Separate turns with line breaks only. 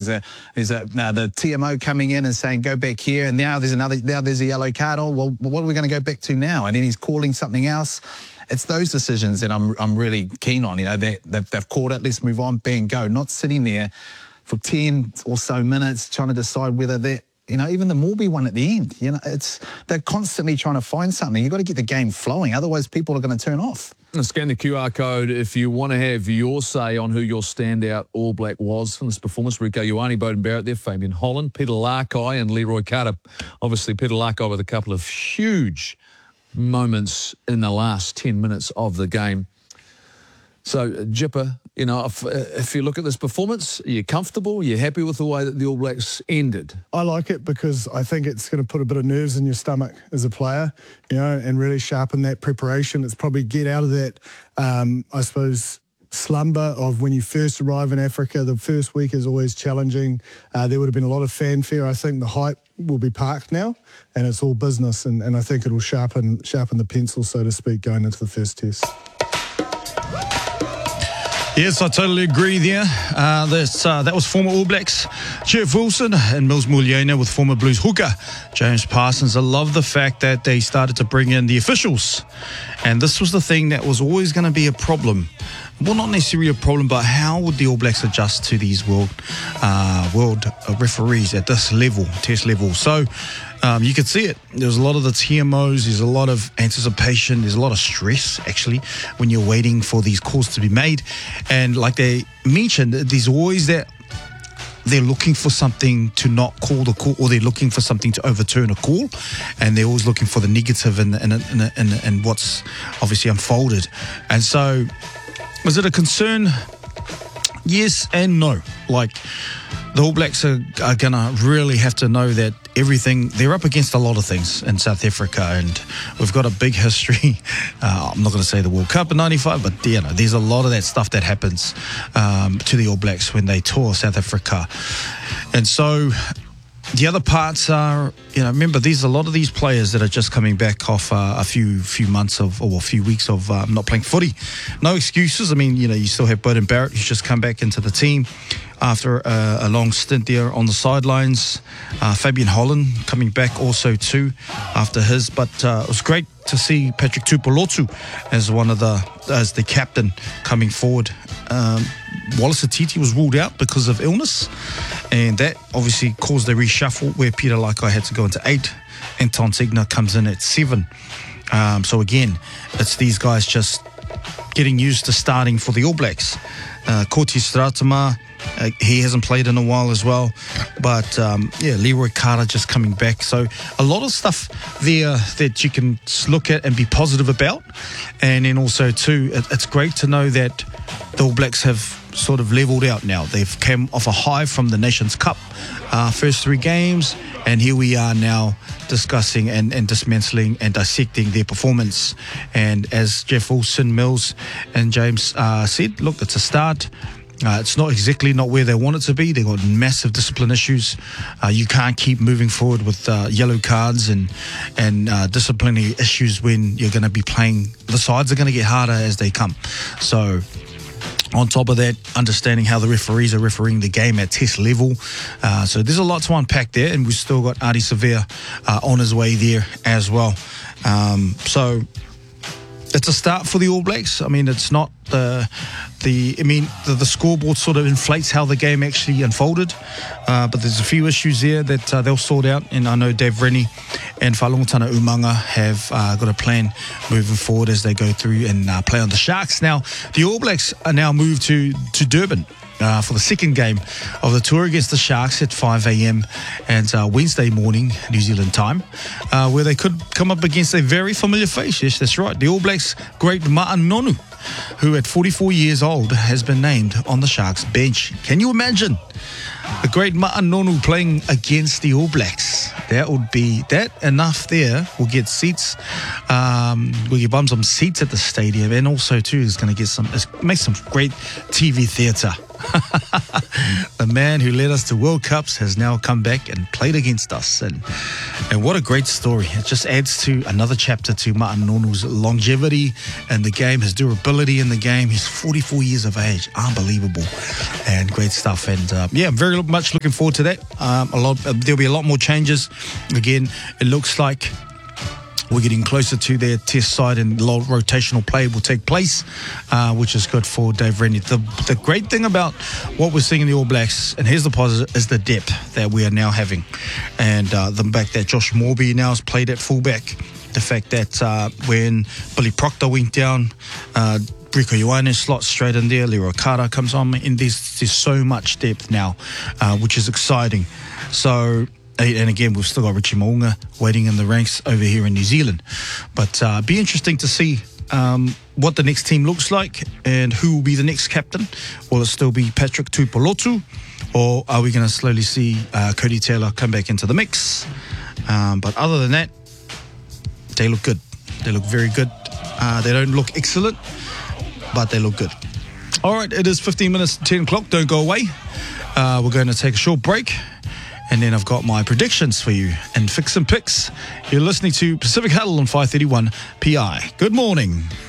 the TMO coming in and saying, go back here. And now there's a yellow card. Oh, well, what are we going to go back to now? And then he's calling something else. It's those decisions that I'm really keen on. They've called it, let's move on, bang, go. Not sitting there for 10 or so minutes trying to decide whether they're, even the Morbi one at the end, they're constantly trying to find something. You've got to get the game flowing, otherwise people are going to turn off.
Scan the QR code if you want to have your say on who your standout All Black was from this performance. Rieko Ioane, Beauden Barrett there, Fabian Holland, Peter Lakai and Leroy Carter. Obviously, Peter Lakai with a couple of huge moments in the last 10 minutes of the game. So, Jipper, if you look at this performance, are you comfortable? Are you happy with the way that the All Blacks ended?
I like it because I think it's going to put a bit of nerves in your stomach as a player, and really sharpen that preparation. It's probably get out of that, I suppose, slumber of when you first arrive in Africa. The first week is always challenging. There would have been a lot of fanfare. I think the hype will be parked now, and it's all business, and I think it'll sharpen the pencil, so to speak, going into the first test.
Yes, I totally agree there. That was former All Blacks Jeff Wilson and Mils Muliaina with former Blues hooker James Parsons. I love the fact that they started to bring in the officials. And this was the thing that was always going to be a problem. Well, not necessarily a problem, but how would the All Blacks adjust to these world referees at this level, test level? So you could see it. There's a lot of the TMOs, there's a lot of anticipation, there's a lot of stress, actually, when you're waiting for these calls to be made. And like they mentioned, there's always that they're looking for something to not call the call, or they're looking for something to overturn a call, and they're always looking for the negative and what's obviously unfolded. And so, was it a concern? Yes and no. Like, the All Blacks are going to really have to know that they're up against a lot of things in South Africa, and we've got a big history. I'm not going to say the World Cup in 95, but there's a lot of that stuff that happens to the All Blacks when they tour South Africa. And so the other parts are, remember, there's a lot of these players that are just coming back off a few months or a few weeks of not playing footy. No excuses. I mean, you still have Beauden Barrett, who's just come back into the team after a long stint there on the sidelines. Fabian Holland coming back also too after his. But it was great to see Patrick Tupolotu as the captain coming forward. Wallace Atiti was ruled out because of illness, and that obviously caused a reshuffle where Peter Lakai had to go into 8 and Tonsigna comes in at 7. So again, it's these guys just getting used to starting for the All Blacks. Koti Stratama, he hasn't played in a while as well, but Leroy Carter just coming back. So a lot of stuff there that you can look at and be positive about. And then also too, it's great to know that the All Blacks have sort of leveled out now. They've come off a high from the Nations Cup first 3 games, and here we are now discussing and dismantling and dissecting their performance. And as Jeff Wilson, Mills and James said, look, it's a start. It's not exactly not where they want it to be. They've got massive discipline issues. You can't keep moving forward with yellow cards and disciplinary issues when you're going to be playing. The sides are going to get harder as they come. So on top of that, understanding how the referees are refereeing the game at test level. So there's a lot to unpack there, and we've still got Ardie Savea on his way there as well. So it's a start for the All Blacks. I mean, it's not the scoreboard sort of inflates how the game actually unfolded, but there's a few issues there that they'll sort out, and I know Dave Rennie and Whalongatana Umanga have got a plan moving forward as they go through and play on the Sharks. Now, the All Blacks are now moved to Durban for the second game of the tour against the Sharks at 5 a.m. and Wednesday morning, New Zealand time, where they could come up against a very familiar face. Yes, that's right. The All Blacks' great Ma'anonu, who at 44 years old has been named on the Sharks bench. Can you imagine the great Ma'anonu playing against the All Blacks? That enough there will get seats We give bum some seats at the stadium, and also too is going to get make some great TV theatre. The man who led us to World Cups has now come back and played against us, and what a great story. It just adds to another chapter to Ma'anonu's longevity in the game, his durability in the game. He's 44 years of age, unbelievable, and great stuff. And I'm very much looking forward to that. There'll be a lot more changes. Again, it looks like we're getting closer to their test side, and a lot of rotational play will take place, which is good for Dave Rennie. The great thing about what we're seeing in the All Blacks, and here's the positive, is the depth that we are now having. And the fact that Josh Morby now has played at fullback, the fact that when Billy Proctor went down, Rieko Ioane slots straight in there, Leroy Kara comes on, and there's so much depth now, which is exciting. So, and again, we've still got Richie Mo'unga waiting in the ranks over here in New Zealand. But be interesting to see what the next team looks like and who will be the next captain. Will it still be Patrick Tuipulotu, or are we going to slowly see Cody Taylor come back into the mix? But other than that, they look good. They look very good. They don't look excellent, but they look good. All right, it is 15 minutes to 10 o'clock. Don't go away. We're going to take a short break. And then I've got my predictions for you and Fix and Picks. You're listening to Pacific Huddle on 531 PI. Good morning.